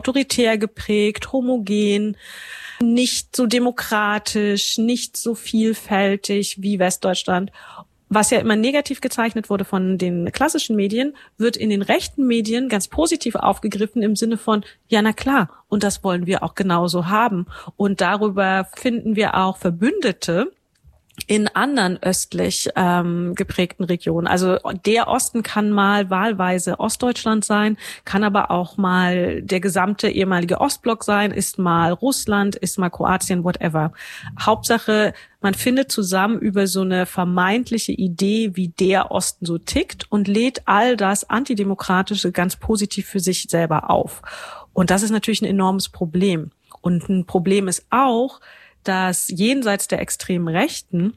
autoritär geprägt, homogen, nicht so demokratisch, nicht so vielfältig wie Westdeutschland. Was ja immer negativ gezeichnet wurde von den klassischen Medien, wird in den rechten Medien ganz positiv aufgegriffen im Sinne von, ja, na klar, und das wollen wir auch genauso haben. Und darüber finden wir auch Verbündete in anderen östlich geprägten Regionen. Also der Osten kann mal wahlweise Ostdeutschland sein, kann aber auch mal der gesamte ehemalige Ostblock sein, ist mal Russland, ist mal Kroatien, whatever. Hauptsache, man findet zusammen über so eine vermeintliche Idee, wie der Osten so tickt und lädt all das Antidemokratische ganz positiv für sich selber auf. Und das ist natürlich ein enormes Problem. Und ein Problem ist auch, dass jenseits der extremen Rechten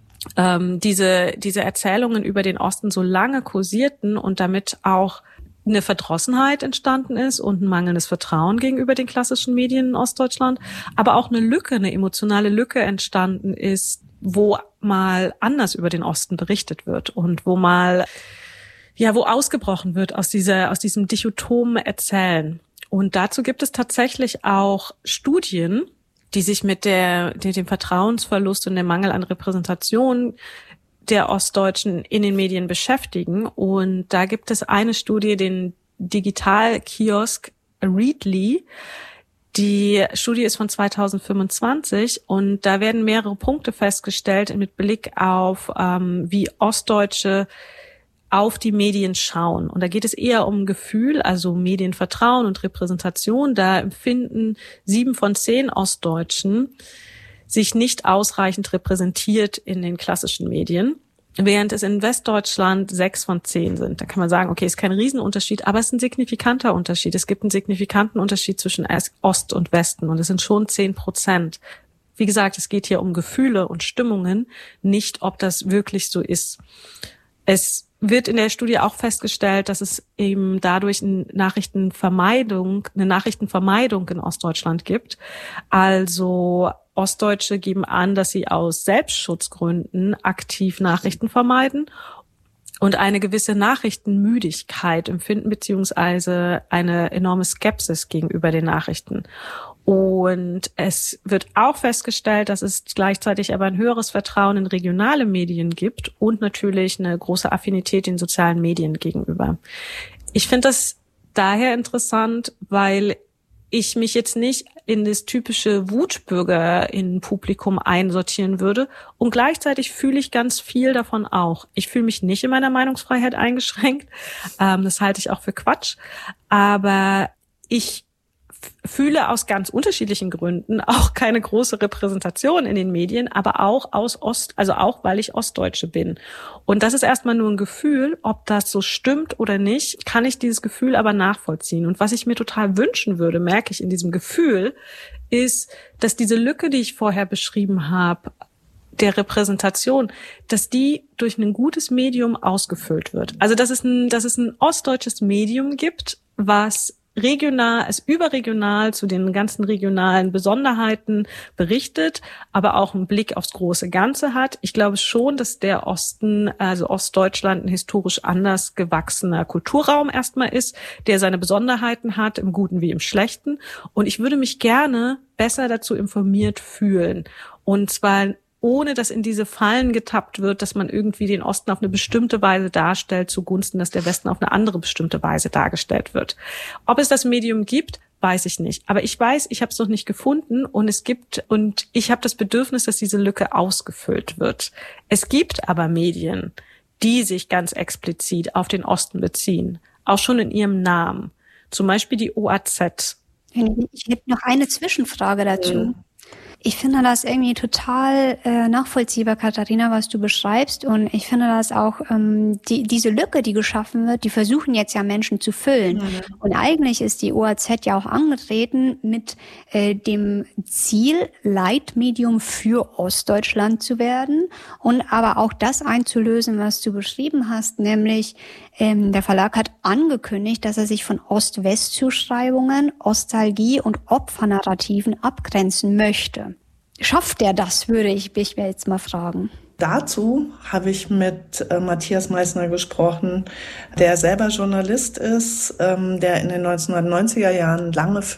diese Erzählungen über den Osten so lange kursierten und damit auch eine Verdrossenheit entstanden ist und ein mangelndes Vertrauen gegenüber den klassischen Medien in Ostdeutschland, aber auch eine emotionale Lücke entstanden ist, wo mal anders über den Osten berichtet wird und wo ausgebrochen wird aus diesem dichotomen Erzählen. Und dazu gibt es tatsächlich auch Studien, die sich mit dem Vertrauensverlust und dem Mangel an Repräsentation der Ostdeutschen in den Medien beschäftigen. Und da gibt es eine Studie, den Digitalkiosk Readly. Die Studie ist von 2025 und da werden mehrere Punkte festgestellt mit Blick auf, wie Ostdeutsche auf die Medien schauen. Und da geht es eher um Gefühl, also Medienvertrauen und Repräsentation. Da empfinden 7 von 10 Ostdeutschen sich nicht ausreichend repräsentiert in den klassischen Medien, während es in Westdeutschland 6 von 10 sind. Da kann man sagen, okay, ist kein Riesenunterschied, aber es ist ein signifikanter Unterschied. Es gibt einen signifikanten Unterschied zwischen Ost und Westen und es sind schon 10%. Wie gesagt, es geht hier um Gefühle und Stimmungen, nicht ob das wirklich so ist. Es wird in der Studie auch festgestellt, dass es eben dadurch eine Nachrichtenvermeidung in Ostdeutschland gibt. Also Ostdeutsche geben an, dass sie aus Selbstschutzgründen aktiv Nachrichten vermeiden und eine gewisse Nachrichtenmüdigkeit empfinden, beziehungsweise eine enorme Skepsis gegenüber den Nachrichten. Und es wird auch festgestellt, dass es gleichzeitig aber ein höheres Vertrauen in regionale Medien gibt und natürlich eine große Affinität den sozialen Medien gegenüber. Ich finde das daher interessant, weil ich mich jetzt nicht in das typische Wutbürger-Publikum einsortieren würde und gleichzeitig fühle ich ganz viel davon auch. Ich fühle mich nicht in meiner Meinungsfreiheit eingeschränkt, das halte ich auch für Quatsch, aber ich fühle aus ganz unterschiedlichen Gründen auch keine große Repräsentation in den Medien, aber auch auch weil ich Ostdeutsche bin. Und das ist erstmal nur ein Gefühl, ob das so stimmt oder nicht, kann ich dieses Gefühl aber nachvollziehen. Und was ich mir total wünschen würde, merke ich in diesem Gefühl, ist, dass diese Lücke, die ich vorher beschrieben habe, der Repräsentation, dass die durch ein gutes Medium ausgefüllt wird. Also dass es ein ostdeutsches Medium gibt, was überregional zu den ganzen regionalen Besonderheiten berichtet, aber auch einen Blick aufs große Ganze hat. Ich glaube schon, dass der Osten, also Ostdeutschland, ein historisch anders gewachsener Kulturraum erstmal ist, der seine Besonderheiten hat, im Guten wie im Schlechten. Und ich würde mich gerne besser dazu informiert fühlen. Und zwar ohne dass in diese Fallen getappt wird, dass man irgendwie den Osten auf eine bestimmte Weise darstellt, zugunsten, dass der Westen auf eine andere bestimmte Weise dargestellt wird. Ob es das Medium gibt, weiß ich nicht. Aber ich weiß, ich habe es noch nicht gefunden und ich habe das Bedürfnis, dass diese Lücke ausgefüllt wird. Es gibt aber Medien, die sich ganz explizit auf den Osten beziehen, auch schon in ihrem Namen. Zum Beispiel die OAZ. Ich hätte noch eine Zwischenfrage dazu. Ich finde das irgendwie total nachvollziehbar, Katharina, was du beschreibst. Und ich finde das auch, diese Lücke, die geschaffen wird, die versuchen jetzt ja Menschen zu füllen. Mhm. Und eigentlich ist die OAZ ja auch angetreten mit dem Ziel, Leitmedium für Ostdeutschland zu werden und aber auch das einzulösen, was du beschrieben hast, nämlich der Verlag hat angekündigt, dass er sich von Ost-West-Zuschreibungen, Ostalgie und Opfernarrativen abgrenzen möchte. Schafft er das, würde ich mich jetzt mal fragen. Dazu habe ich mit Matthias Meissner gesprochen, der selber Journalist ist, der in den 1990er Jahren lange